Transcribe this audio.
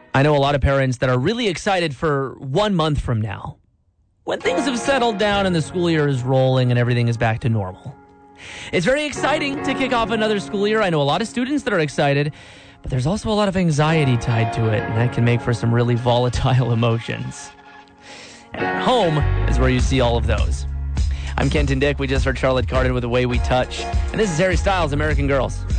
I know a lot of parents that are really excited for 1 month from now, when things have settled down and the school year is rolling and everything is back to normal. It's very exciting to kick off another school year. I know a lot of students that are excited, but there's also a lot of anxiety tied to it, and that can make for some really volatile emotions. And at home is where you see all of those. I'm Kenton Dick. We just heard Charlotte Cardin with The Way We Touch. And this is Harry Styles, American Girls.